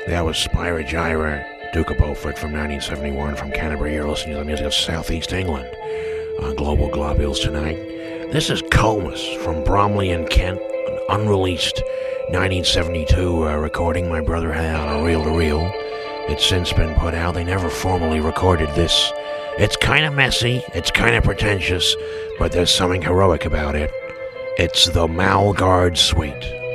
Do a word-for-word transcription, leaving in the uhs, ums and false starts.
That was Spyro Gyra, Duke of Beaufort from nineteen seventy-one from Canterbury. You're listening to the music of Southeast England on Global Globules tonight. This is Comus from Bromley in Kent, an unreleased nineteen seventy-two uh, recording my brother had on a reel-to-reel. It's since been put out. They never formally recorded this. It's kind of messy, it's kind of pretentious, but there's something heroic about it. It's the Malgard Suite.